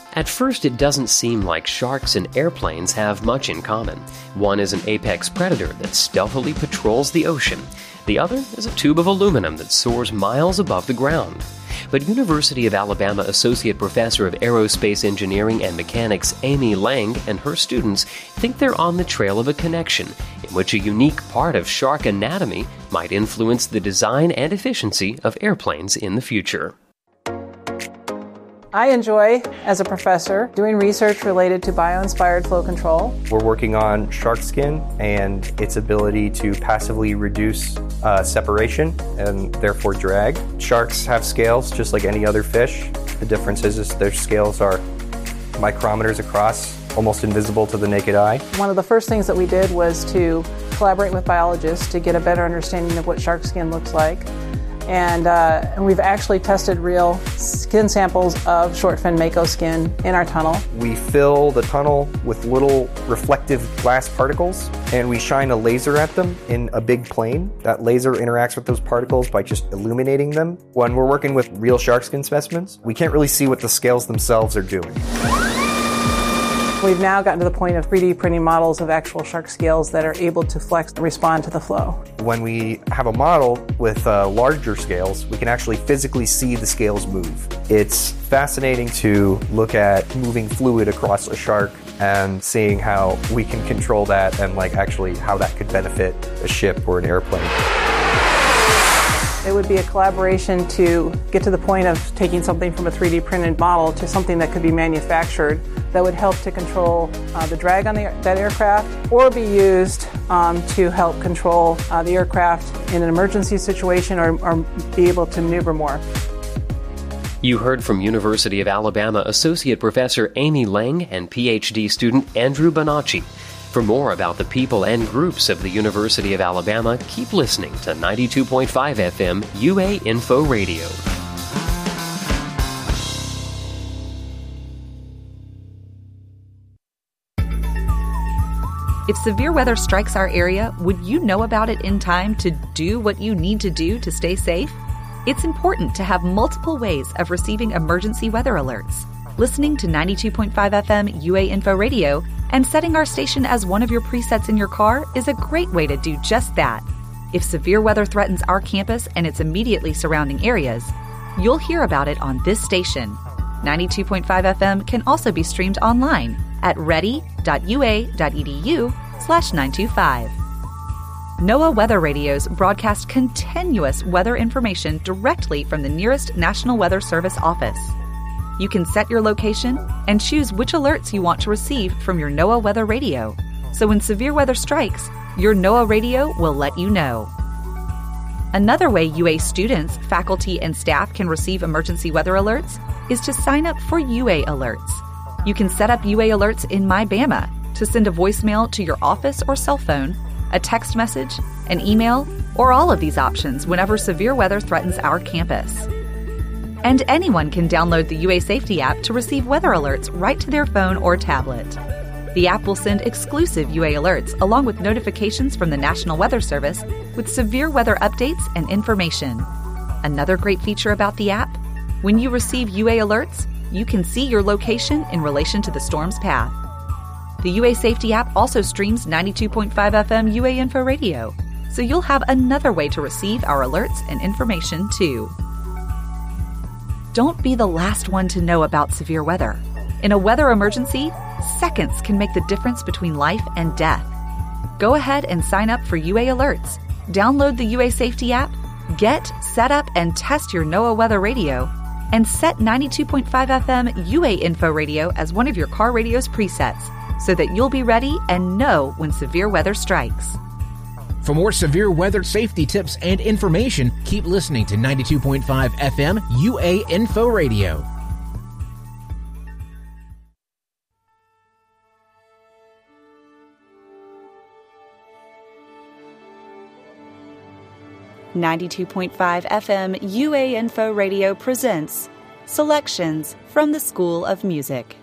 At first, it doesn't seem like sharks and airplanes have much in common. One is an apex predator that stealthily patrols the ocean. The other is a tube of aluminum that soars miles above the ground. But University of Alabama Associate Professor of Aerospace Engineering and Mechanics Amy Lang and her students think they're on the trail of a connection in which a unique part of shark anatomy might influence the design and efficiency of airplanes in the future. I enjoy, as a professor, doing research related to bio-inspired flow control. We're working on shark skin and its ability to passively reduce separation and therefore drag. Sharks have scales just like any other fish. The difference is their scales are micrometers across, almost invisible to the naked eye. One of the first things that we did was to collaborate with biologists to get a better understanding of what shark skin looks like. And we've actually tested real skin samples of short-fin mako skin in our tunnel. We fill the tunnel with little reflective glass particles, and we shine a laser at them in a big plane. That laser interacts with those particles by just illuminating them. When we're working with real shark skin specimens, we can't really see what the scales themselves are doing. We've now gotten to the point of 3D printing models of actual shark scales that are able to flex and respond to the flow. When we have a model with larger scales, we can actually physically see the scales move. It's fascinating to look at moving fluid across a shark and seeing how we can control that and actually how that could benefit a ship or an airplane. It would be a collaboration to get to the point of taking something from a 3D printed model to something that could be manufactured that would help to control the drag on that aircraft, or be used to help control the aircraft in an emergency situation or be able to maneuver more. You heard from University of Alabama Associate Professor Amy Lang and PhD student Andrew Bonacci. For more about the people and groups of the University of Alabama, keep listening to 92.5 FM UA Info Radio. If severe weather strikes our area, would you know about it in time to do what you need to do to stay safe? It's important to have multiple ways of receiving emergency weather alerts. Listening to 92.5 FM UA Info Radio and setting our station as one of your presets in your car is a great way to do just that. If severe weather threatens our campus and its immediately surrounding areas, you'll hear about it on this station. 92.5 FM can also be streamed online at ready.ua.edu/925. NOAA Weather Radios broadcast continuous weather information directly from the nearest National Weather Service office. You can set your location and choose which alerts you want to receive from your NOAA Weather Radio. So when severe weather strikes, your NOAA radio will let you know. Another way UA students, faculty, and staff can receive emergency weather alerts is to sign up for UA Alerts. You can set up UA Alerts in MyBama to send a voicemail to your office or cell phone, a text message, an email, or all of these options whenever severe weather threatens our campus. And anyone can download the UA Safety app to receive weather alerts right to their phone or tablet. The app will send exclusive UA alerts along with notifications from the National Weather Service with severe weather updates and information. Another great feature about the app, when you receive UA alerts, you can see your location in relation to the storm's path. The UA Safety app also streams 92.5 FM UA Info Radio, so you'll have another way to receive our alerts and information too. Don't be the last one to know about severe weather. In a weather emergency, seconds can make the difference between life and death. Go ahead and sign up for UA Alerts. Download the UA Safety app, get, set up, and test your NOAA Weather Radio, and set 92.5 FM UA Info Radio as one of your car radio's presets so that you'll be ready and know when severe weather strikes. For more severe weather safety tips and information, keep listening to 92.5 FM UA Info Radio. .5 FM UA Info Radio presents Selections from the School of Music.